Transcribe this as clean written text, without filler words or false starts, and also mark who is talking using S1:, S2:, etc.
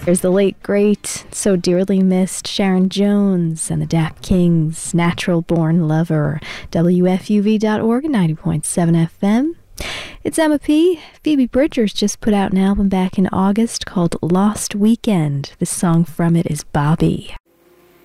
S1: There's the late, great, so dearly missed Sharon Jones and the Dap Kings, Natural Born Lover, WFUV.org, 90.7 FM. It's Emma P. Phoebe Bridgers just put out an album back in August called Lost Weekend. This song from it is Bobby.